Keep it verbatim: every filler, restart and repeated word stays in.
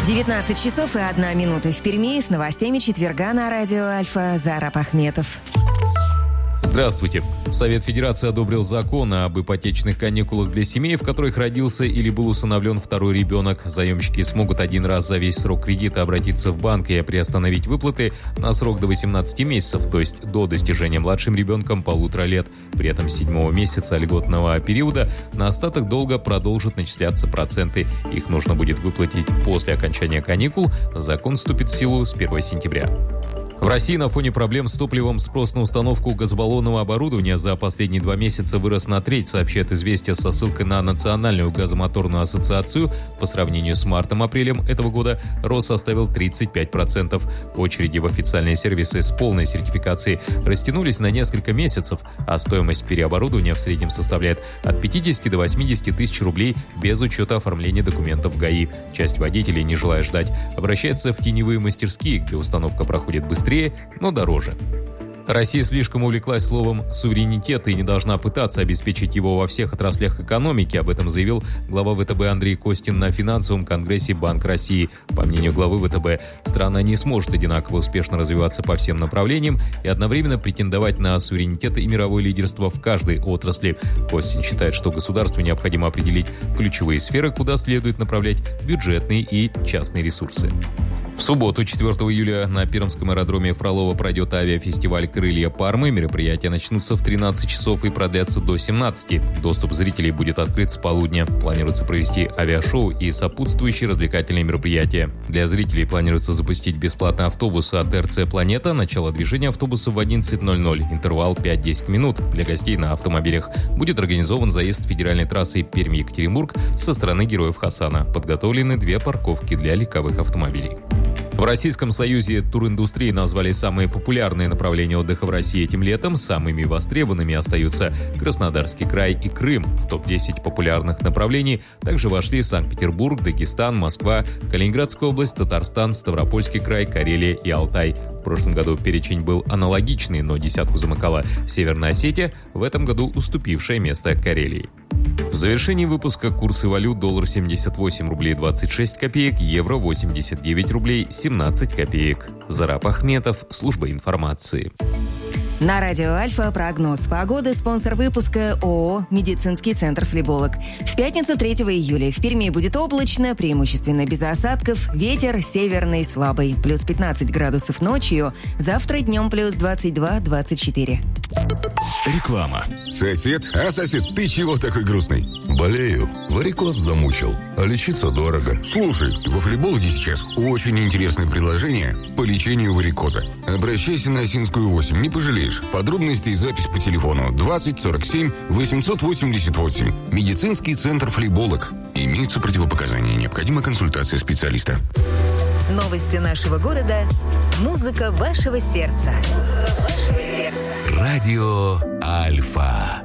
девятнадцать часов и одна минута в Перми. С новостями четверга на радио Альфа Зараб Ахметов. Здравствуйте. Совет Федерации одобрил закон об ипотечных каникулах для семей, в которых родился или был усыновлен второй ребенок. Заемщики смогут один раз за весь срок кредита обратиться в банк и приостановить выплаты на срок до восемнадцати месяцев, то есть до достижения младшим ребенком полутора лет. При этом с седьмого месяца льготного периода на остаток долга продолжат начисляться проценты. Их нужно будет выплатить после окончания каникул. Закон вступит в силу с первого сентября. В России на фоне проблем с топливом спрос на установку газобаллонного оборудования за последние два месяца вырос на треть, сообщает «Известия» со ссылкой на Национальную газомоторную ассоциацию. По сравнению с мартом-апрелем этого года рост составил тридцать пять процентов. Очереди в официальные сервисы с полной сертификацией растянулись на несколько месяцев, а стоимость переоборудования в среднем составляет от пятидесяти до восьмидесяти тысяч рублей без учета оформления документов в ГАИ. Часть водителей, не желая ждать, обращается в теневые мастерские, где установка проходит быстрее, но дороже. Россия слишком увлеклась словом «суверенитет» и не должна пытаться обеспечить его во всех отраслях экономики. Об этом заявил глава ВТБ Андрей Костин на финансовом конгрессе Банк России. По мнению главы ВТБ, страна не сможет одинаково успешно развиваться по всем направлениям и одновременно претендовать на суверенитет и мировое лидерство в каждой отрасли. Костин считает, что государству необходимо определить ключевые сферы, куда следует направлять бюджетные и частные ресурсы. В субботу, четвёртого июля, на Пермском аэродроме Фролово пройдет авиафестиваль «Крылья Пармы». Мероприятия начнутся в тринадцать часов и продлятся до семнадцати. Доступ зрителей будет открыт с полудня. Планируется провести авиашоу и сопутствующие развлекательные мероприятия. Для зрителей планируется запустить бесплатный автобус от эр цэ «Планета». Начало движения автобуса в одиннадцать ноль ноль. Интервал пять-десять минут. Для гостей на автомобилях будет организован заезд федеральной трассой Пермь-Екатеринбург со стороны Героев Хасана. Подготовлены две парковки для легковых автомобилей. В Российском союзе туриндустрии назвали самые популярные направления отдыха в России этим летом. Самыми востребованными остаются Краснодарский край и Крым. В топ десять популярных направлений также вошли Санкт-Петербург, Дагестан, Москва, Калининградская область, Татарстан, Ставропольский край, Карелия и Алтай. В прошлом году перечень был аналогичный, но десятку замыкала Северная Осетия, в этом году уступившая место Карелии. В завершении выпуска курсы валют: доллар семьдесят восемь рублей двадцать шесть копеек, евро восемьдесят девять рублей семнадцать копеек. Зараб Ахметов, служба информации. На радио Альфа прогноз погоды. Спонсор выпуска ООО «Медицинский центр Флеболог». В пятницу, третьего июля, в Перми будет облачно, преимущественно без осадков, ветер северный слабый, плюс пятнадцать градусов ночью, завтра днем плюс двадцать два - двадцать четыре. Реклама. Сосед? А, сосед, ты чего такой грустный? Болею. Варикоз замучил. А лечиться дорого. Слушай, во Флебологе сейчас очень интересное предложение по лечению варикоза. Обращайся на Осинскую восемь, не пожалеешь. Подробности и запись по телефону двадцать сорок семь восемьсот восемьдесят восемь. Медицинский центр Флеболог. Имеются противопоказания. Необходима консультация специалиста. Новости нашего города. Музыка вашего сердца. Музыка вашего сердца. Радио Альфа.